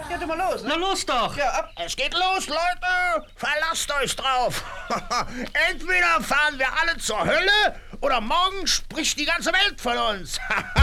Geht doch mal los, ne? Na los doch! Ja, ab. Es geht los, Leute! Verlasst euch drauf! Entweder fahren wir alle zur Hölle oder morgen spricht die ganze Welt von uns!